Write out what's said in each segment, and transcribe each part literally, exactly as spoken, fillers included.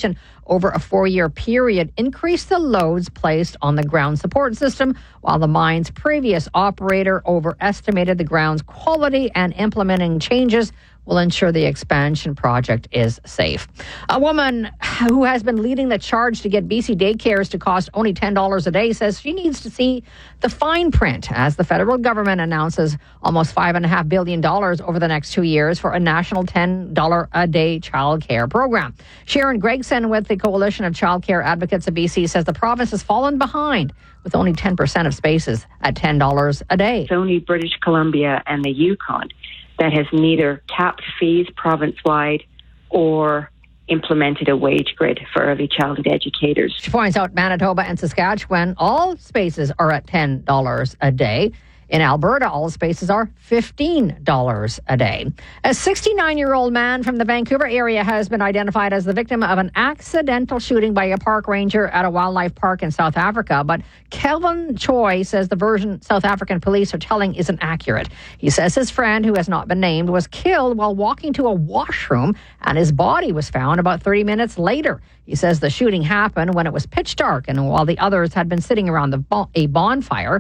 installation over a four-year period increased the loads placed on the ground support system, while the mine's previous operator overestimated the ground's quality, and implementing changes will ensure the expansion project is safe. A woman who has been leading the charge to get B C daycares to cost only ten dollars a day says she needs to see the fine print as the federal government announces almost five point five billion dollars over the next two years for a national ten dollars a day childcare program. Sharon Gregson with the Coalition of Childcare Advocates of B C says the province has fallen behind with only ten percent of spaces at ten dollars a day. It's only British Columbia and the Yukon that has neither capped fees province-wide or implemented a wage grid for early childhood educators. She points out Manitoba and Saskatchewan, all spaces are at ten dollars a day. In Alberta, all spaces are fifteen dollars a day. A sixty-nine-year-old man from the Vancouver area has been identified as the victim of an accidental shooting by a park ranger at a wildlife park in South Africa. But Kelvin Choi says the version South African police are telling isn't accurate. He says his friend, who has not been named, was killed while walking to a washroom, and his body was found about thirty minutes later. He says the shooting happened when it was pitch dark and while the others had been sitting around the bo- a bonfire.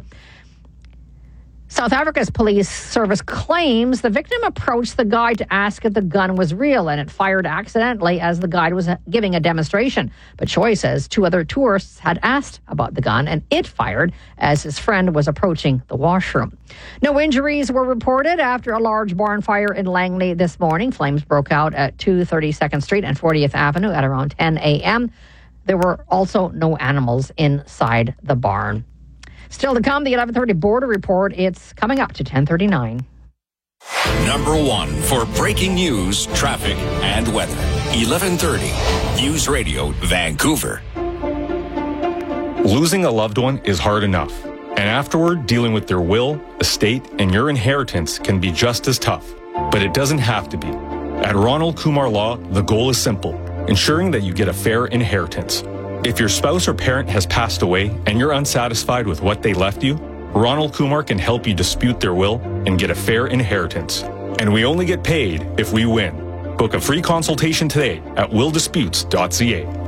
South Africa's police service claims the victim approached the guide to ask if the gun was real, and it fired accidentally as the guide was giving a demonstration. But Choi says two other tourists had asked about the gun, and it fired as his friend was approaching the washroom. No injuries were reported after a large barn fire in Langley this morning. Flames broke out at two thirty-second Street and fortieth Avenue at around ten a.m. There were also no animals inside the barn. Still to come, the eleven thirty Border Report. It's coming up to ten thirty-nine. Number one for breaking news, traffic, and weather. eleven thirty News Radio, Vancouver. Losing a loved one is hard enough. And afterward, dealing with their will, estate, and your inheritance can be just as tough. But it doesn't have to be. At Ronald Kumar Law, the goal is simple: ensuring that you get a fair inheritance. If your spouse or parent has passed away and you're unsatisfied with what they left you, Ronald Kumar can help you dispute their will and get a fair inheritance. And we only get paid if we win. Book a free consultation today at will disputes dot c a.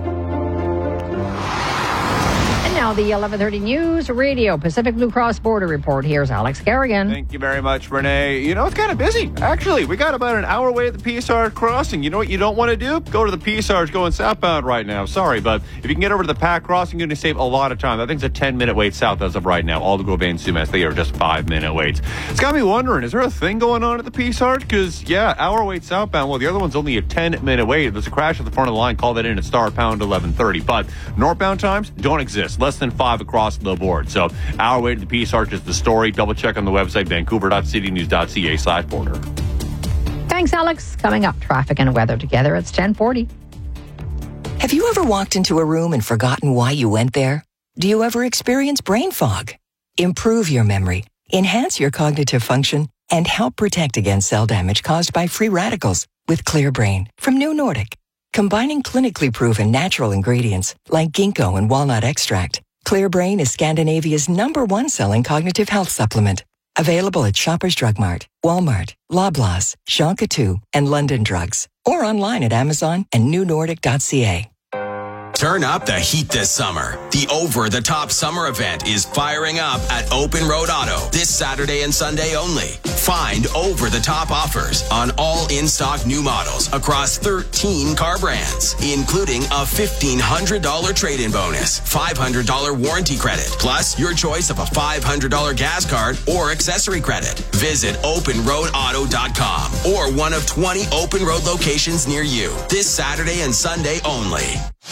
Now the eleven thirty News Radio Pacific Blue Cross Border Report. Here's Alex Garrigan. Thank you very much, Renee. You know, it's kind of busy. Actually, we got about an hour away at the P S R crossing. You know what you don't want to do? Go to the P S Rs going southbound right now. Sorry, but if you can get over to the Pack crossing, you're going to save a lot of time. I think it's a ten-minute wait south as of right now. Aldergrove and Sumas, they are just five-minute waits. It's got me wondering, is there a thing going on at the P S Rs? Because, yeah, hour wait southbound. Well, the other one's only a ten-minute wait. If there's a crash at the front of the line, call that in at star pound eleven thirty. But northbound times don't exist. Less than five across the board. So our way to the P S R is the story. Double check on the website, vancouver dot city news dot c a slash border. Thanks, Alex. Coming up, traffic and weather together. It's ten forty. Have you ever walked into a room and forgotten why you went there? Do you ever experience brain fog? Improve your memory, enhance your cognitive function, and help protect against cell damage caused by free radicals with Clear Brain from New Nordic. Combining clinically proven natural ingredients like ginkgo and walnut extract, Clear Brain is Scandinavia's number one selling cognitive health supplement. Available at Shoppers Drug Mart, Walmart, Loblaws, Jean Coutu, and London Drugs. Or online at Amazon and new nordic dot c a. Turn up the heat this summer. The over-the-top summer event is firing up at Open Road Auto this Saturday and Sunday only. Find over-the-top offers on all in-stock new models across thirteen car brands, including a fifteen hundred dollars trade-in bonus, five hundred dollars warranty credit, plus your choice of a five hundred dollars gas card or accessory credit. Visit open road auto dot com or one of twenty Open Road locations near you this Saturday and Sunday only.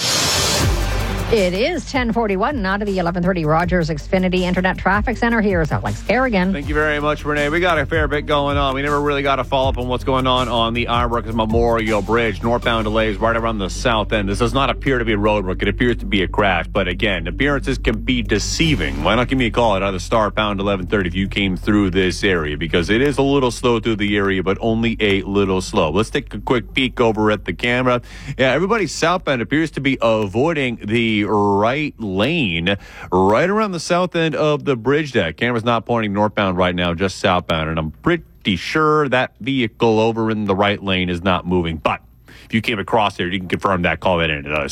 It is ten forty-one, now to the eleven thirty Rogers Xfinity Internet Traffic Center. Here's Alex Garrigan. Thank you very much, Renee. We got a fair bit going on. We never really got a follow-up on what's going on on the Ironbrook Memorial Bridge. Northbound delays right around the south end. This does not appear to be a roadwork. It appears to be a crash. But again, appearances can be deceiving. Why not give me a call at either star pound eleven thirty if you came through this area? Because it is a little slow through the area, but only a little slow. Let's take a quick peek over at the camera. Yeah, everybody southbound appears to be avoiding the right lane right around the south end of the bridge deck. Camera's not pointing northbound right now, just southbound, and I'm pretty sure that vehicle over in the right lane is not moving. But if you came across there, you can confirm that. Call that in at